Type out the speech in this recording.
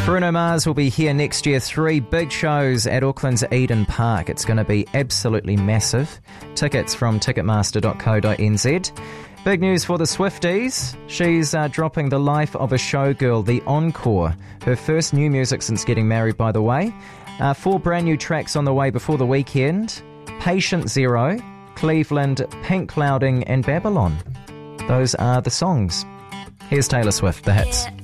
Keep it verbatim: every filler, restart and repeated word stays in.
Bruno Mars will be here next year. Three big shows at Auckland's Eden Park. It's going to be absolutely massive. Tickets from ticketmaster dot co dot n z. Big news for the Swifties. She's uh, dropping The Life of a Showgirl, the encore. Her first new music since getting married, by the way. Uh, four brand new tracks on the way before the weekend. Patient Zero, Cleveland, Pink Clouding and Babylon. Those are the songs. Here's Taylor Swift, the hits.